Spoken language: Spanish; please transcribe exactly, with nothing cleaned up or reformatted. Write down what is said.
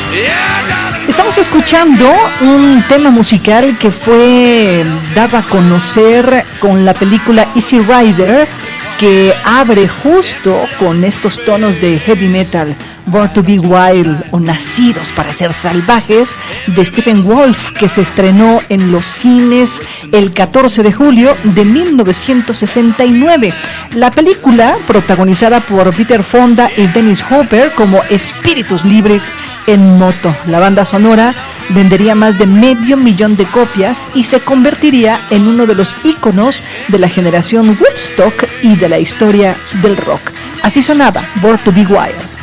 Estamos escuchando un tema musical que fue dado a conocer con la película Easy Rider, que abre justo con estos tonos de heavy metal, Born to be Wild o Nacidos para ser salvajes, de Stephen Wolf, que se estrenó en los cines el catorce de julio de mil novecientos sesenta y nueve. La película, protagonizada por Peter Fonda y Dennis Hopper como espíritus libres en moto. La banda sonora vendería más de medio millón de copias y se convertiría en uno de los íconos de la generación Woodstock y de la historia del rock. Así sonaba Born to be Wild.